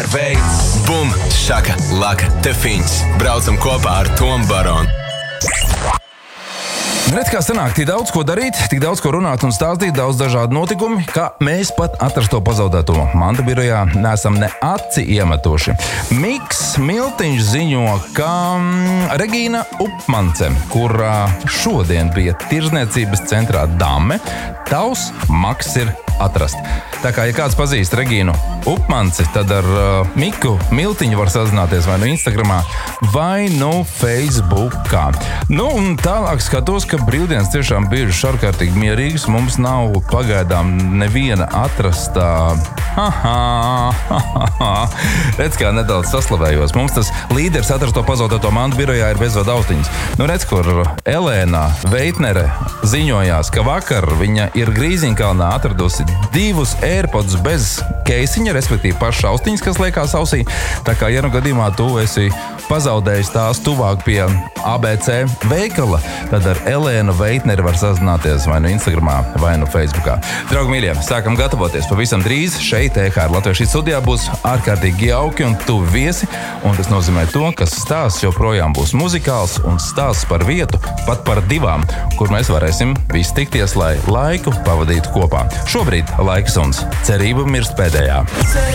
Veids. Bum, šaka, laka, tefiņas. Braucam kopā ar Tomu Baronu. Redz, kā sanāk, tik daudz ko darīt, tik daudz ko runāt un stāstīt, daudz dažādu notikumu, ka mēs pat atrast to pazaudēto Manta birojā neesam ne aci iemetuši. Miks Miltiņš ziņo, ka Regīna Upmance, kurā šodien bija Tirdzniecības centrā Dame, tavs maks ir atrast. Tā kā, ja kāds pazīst Regīnu Upmanci, tad ar Miku Miltiņu var sazināties vai nu Instagramā, vai nu Facebookā. Nu, un tālāk skatos, ka brīvdienas tiešām bijušas ārkārtīgi mierīgas. Mums nav pagaidām neviena atrastā. Redz, kā nedaudz saslavējos. Mums tas līderis atrasto pazaudēto Manta birojā ir bezvadu autiņas. Nu, redz, kur Elēna Veitnere ziņojās, ka vakar viņa ir Grīziņkalnā atradusi 2 AirPods bez keisiņa, respektīvi pašas austiņas, kas liekās ausī. Tā kā, ja nu gadījumā tu esi pazaudējis tās tuvāk pie ABC veikala, tad ar Elēnu Veitneri var sazināties vai nu Instagramā, vai nu Facebookā. Draugi mīļie, sākam gatavoties pavisam drīz. Šeit EHR Latviešu studijā būs ārkārtīgi jauki un tuvi viesi, un tas nozīmē to, ka stāsts joprojām būs muzikāls un stāsts par vietu, pat par 2, kur mēs varēsim visi tikties, lai laiku pavadītu kopā. Šobrīd laika suns. Cerība mirst pēdējā.